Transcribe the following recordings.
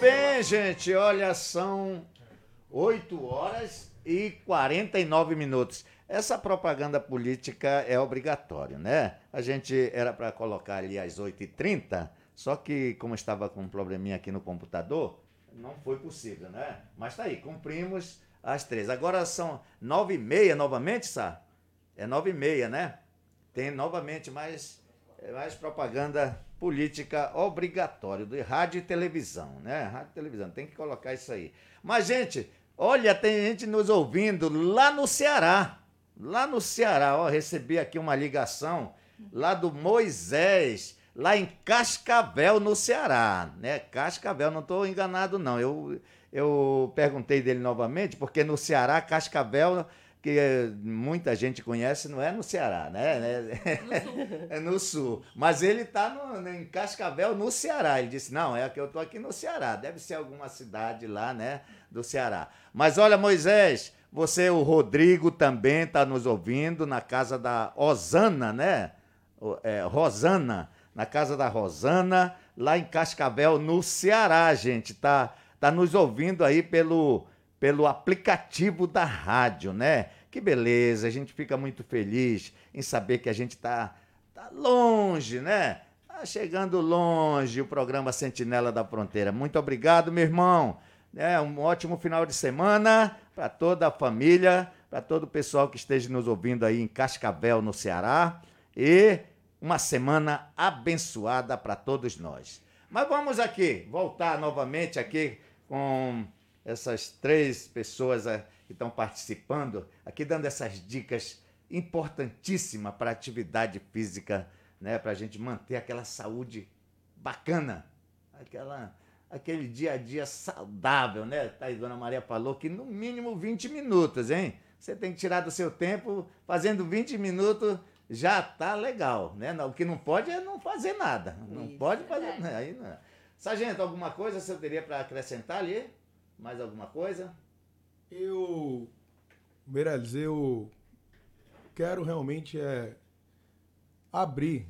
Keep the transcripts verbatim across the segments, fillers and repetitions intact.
bem, gente. Olha, são oito horas e quarenta e nove minutos. Essa propaganda política é obrigatória, né? A gente era para colocar ali às oito e trinta, só que como estava com um probleminha aqui no computador, não foi possível, né? Mas tá aí, cumprimos às três. Agora são nove e meia novamente, Sá? É nove e meia, né? Tem novamente mais, mais propaganda política obrigatória, de rádio e televisão, né? Rádio e televisão, tem que colocar isso aí. Mas, gente, olha, tem gente nos ouvindo lá no Ceará. Lá no Ceará, ó, recebi aqui uma ligação lá do Moisés, lá em Cascavel, no Ceará, né? Cascavel, não estou enganado, não. Eu, eu perguntei dele novamente, porque no Ceará, Cascavel, que muita gente conhece, não é no Ceará, né? No sul. É no sul. Mas ele está em Cascavel, no Ceará. Ele disse, não, é que eu estou aqui no Ceará. Deve ser alguma cidade lá, né, do Ceará. Mas olha, Moisés, você, o Rodrigo também está nos ouvindo na casa da Osana, né? É, Rosana, na casa da Rosana, lá em Cascavel, no Ceará, gente. Tá, tá nos ouvindo aí pelo, pelo aplicativo da rádio, né? Que beleza, a gente fica muito feliz em saber que a gente tá, tá longe, né? Tá chegando longe o programa Sentinela da Fronteira. Muito obrigado, meu irmão. É, um ótimo final de semana para toda a família, para todo o pessoal que esteja nos ouvindo aí em Cascavel, no Ceará. E uma semana abençoada para todos nós. Mas vamos aqui, voltar novamente aqui com essas três pessoas que estão participando, aqui dando essas dicas importantíssimas para a atividade física, né, para a gente manter aquela saúde bacana, aquela... aquele dia a dia saudável, né? Tá aí, Dona Maria falou que no mínimo vinte minutos, hein? Você tem que tirar do seu tempo, fazendo vinte minutos já tá legal, né? O que não pode é não fazer nada. Não Isso, pode fazer é. nada. Aí não. Sargento, alguma coisa você teria para acrescentar ali? Mais alguma coisa? Eu, Meirelles, eu quero realmente é, abrir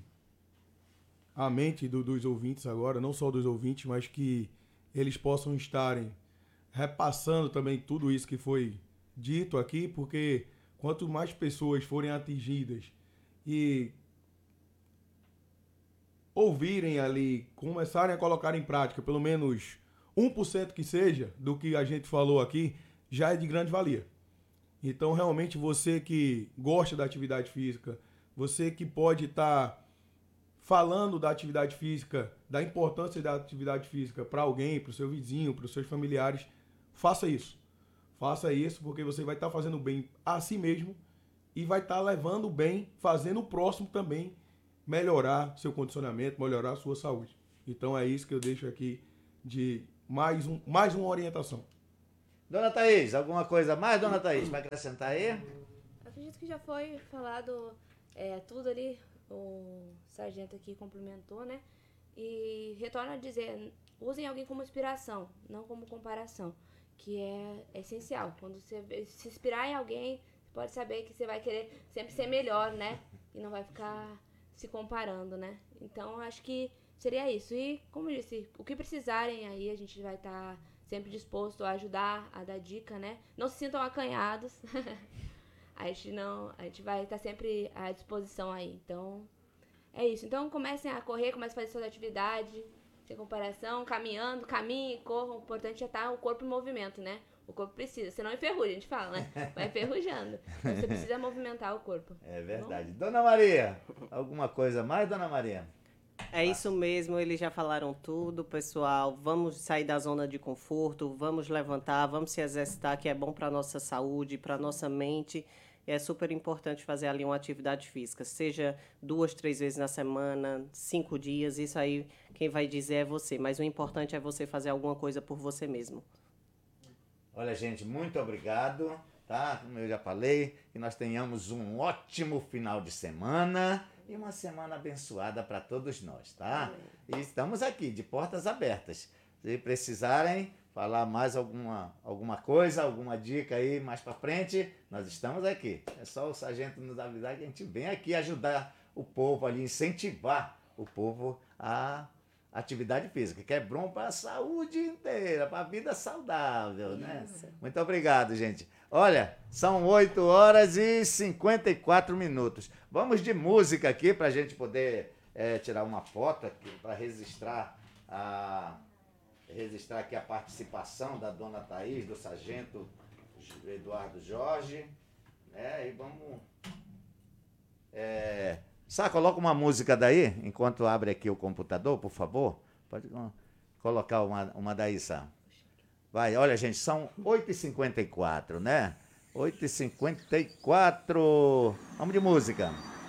a mente do, dos ouvintes agora, não só dos ouvintes, mas que eles possam estarem repassando também tudo isso que foi dito aqui, porque quanto mais pessoas forem atingidas e ouvirem ali, começarem a colocar em prática pelo menos um por cento que seja do que a gente falou aqui, já é de grande valia. Então, realmente, você que gosta da atividade física, você que pode estar falando da atividade física, da importância da atividade física para alguém, para o seu vizinho, para os seus familiares, faça isso. Faça isso porque você vai estar fazendo bem a si mesmo e vai estar levando bem, fazendo o próximo também melhorar seu condicionamento, melhorar a sua saúde. Então é isso que eu deixo aqui de mais, um, mais uma orientação. Dona Thaís, alguma coisa mais, Dona Thaís, para acrescentar aí? Acredito que já foi falado é, tudo ali, o sargento aqui complementou, né? E retorno a dizer, usem alguém como inspiração, não como comparação, que é essencial. Quando você se inspirar em alguém, você pode saber que você vai querer sempre ser melhor, né? E não vai ficar se comparando, né? Então, acho que seria isso. E, como eu disse, o que precisarem aí, a gente vai estar sempre disposto a ajudar, a dar dica, né? Não se sintam acanhados. A gente, não, a gente vai estar sempre à disposição aí. Então, é isso. Então, comecem a correr, comecem a fazer suas atividades, sem comparação, caminhando, caminhe, corram. O importante é estar o corpo em movimento, né? O corpo precisa, senão enferruja, a gente fala, né? Vai enferrujando. Então, você precisa movimentar o corpo. É verdade. Tá, Dona Maria, alguma coisa mais, Dona Maria? É isso mesmo, eles já falaram tudo, pessoal. Vamos sair da zona de conforto, vamos levantar, vamos se exercitar, que é bom para a nossa saúde, para a nossa mente. É super importante fazer ali uma atividade física, seja duas, três vezes na semana, cinco dias, isso aí quem vai dizer é você. Mas o importante é você fazer alguma coisa por você mesmo. Olha, gente, muito obrigado, tá? Como eu já falei, que nós tenhamos um ótimo final de semana e uma semana abençoada para todos nós, tá? E estamos aqui, de portas abertas. Se precisarem falar mais alguma, alguma coisa, alguma dica aí mais para frente, nós estamos aqui. É só o sargento nos avisar que a gente vem aqui ajudar o povo ali, incentivar o povo a, atividade física, que é bom para a saúde inteira, para a vida saudável, né? Muito obrigado, gente. Olha, são oito horas e cinquenta e quatro minutos. Vamos de música aqui para a gente poder é, tirar uma foto aqui para registrar a registrar aqui a participação da dona Thaís, do sargento Eduardo Jorge, né? E vamos é, Sá, coloca uma música daí, enquanto abre aqui o computador, por favor. Pode colocar uma, uma daí, Sá. Vai, olha, gente, são oito e cinquenta e quatro, né? oito e cinquenta e quatro. Vamos de música.